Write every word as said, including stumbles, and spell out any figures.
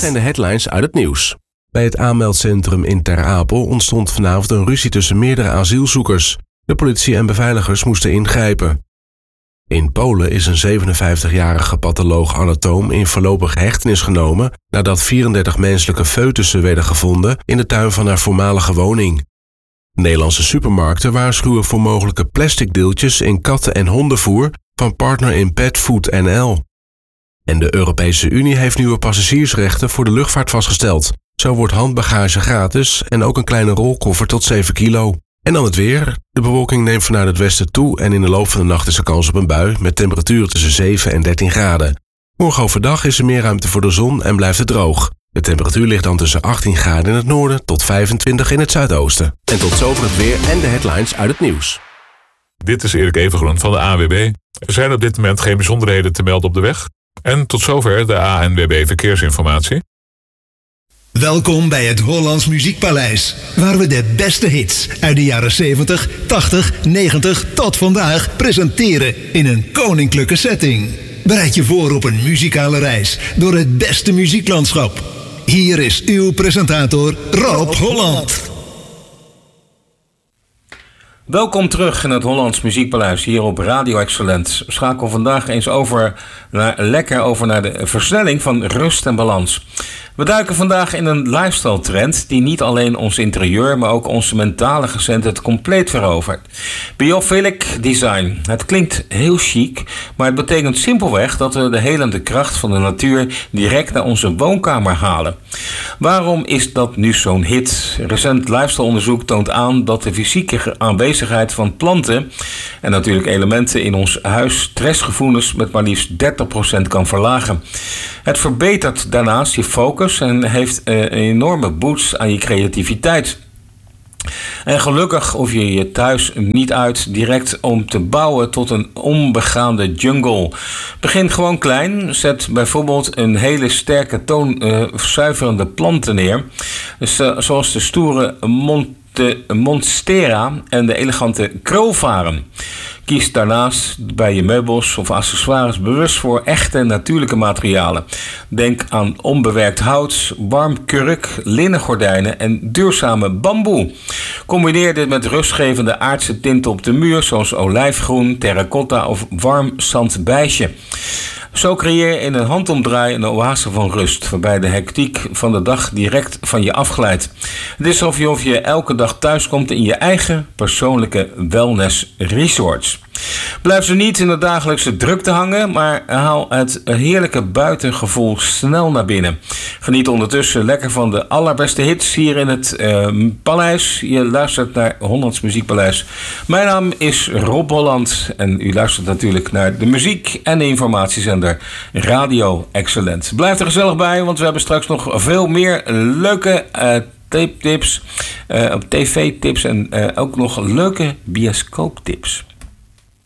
zijn de headlines uit het nieuws. Bij het aanmeldcentrum in Ter Apel ontstond vanavond een ruzie tussen meerdere asielzoekers. De politie en beveiligers moesten ingrijpen. In Polen is een zevenenvijftigjarige patholoog-anatoom in voorlopige hechtenis genomen nadat vierendertig menselijke foetussen werden gevonden in de tuin van haar voormalige woning. Nederlandse supermarkten waarschuwen voor mogelijke plastic deeltjes in katten- en hondenvoer van partner in Pet Food N L. En de Europese Unie heeft nieuwe passagiersrechten voor de luchtvaart vastgesteld. Zo wordt handbagage gratis en ook een kleine rolkoffer tot zeven kilo. En dan het weer. De bewolking neemt vanuit het westen toe en in de loop van de nacht is er kans op een bui met temperaturen tussen zeven en dertien graden. Morgen overdag is er meer ruimte voor de zon en blijft het droog. De temperatuur ligt dan tussen achttien graden in het noorden tot vijfentwintig in het zuidoosten. En tot zover het weer en de headlines uit het nieuws. Dit is Erik Evengroen van de A N W B. Er zijn op dit moment geen bijzonderheden te melden op de weg. En tot zover de A N W B Verkeersinformatie. Welkom bij het Hollands Muziekpaleis, waar we de beste hits uit de jaren zeventig, tachtig, negentig tot vandaag presenteren in een koninklijke setting. Bereid je voor op een muzikale reis door het beste muzieklandschap. Hier is uw presentator Rob Holland. Welkom terug in het Hollands Muziekpaleis hier op Radio Excellent. Schakel vandaag eens over naar, lekker over naar de versnelling van rust en balans. We duiken vandaag in een lifestyle trend die niet alleen ons interieur, maar ook onze mentale gezondheid compleet verovert. Biophilic design. Het klinkt heel chic, maar het betekent simpelweg dat we de helende kracht van de natuur direct naar onze woonkamer halen. Waarom is dat nu zo'n hit? Recent lifestyle onderzoek toont aan dat de fysieke aanwezigheid van planten en natuurlijk elementen in ons huis stressgevoelens met maar liefst dertig procent kan verlagen. Het verbetert daarnaast je focus en heeft een enorme boost aan je creativiteit. En gelukkig hoef je je thuis niet uit direct om te bouwen tot een onbegaande jungle. Begin gewoon klein. Zet bijvoorbeeld een hele sterke toonzuiverende uh, planten neer. Dus, uh, zoals de stoere Monte, Monstera en de elegante krulvaren. Kies daarnaast bij je meubels of accessoires bewust voor echte natuurlijke materialen. Denk aan onbewerkt hout, warm kurk, linnen gordijnen en duurzame bamboe. Combineer dit met rustgevende aardse tinten op de muur zoals olijfgroen, terracotta of warm zandbijsje. Zo creëer je in een handomdraai een oase van rust, waarbij de hectiek van de dag direct van je afglijdt. Het is alsof je, of je elke dag thuiskomt in je eigen persoonlijke wellness resorts. Blijf zo niet in de dagelijkse drukte hangen, maar haal het heerlijke buitengevoel snel naar binnen. Geniet ondertussen lekker van de allerbeste hits hier in het uh, paleis. Je luistert naar Hollands Muziekpaleis. Mijn naam is Rob Holland en u luistert natuurlijk naar de muziek en de informatiezender Radio Excellent. Blijf er gezellig bij, want we hebben straks nog veel meer leuke uh, tape-tips, uh, tv-tips en uh, ook nog leuke bioscooptips.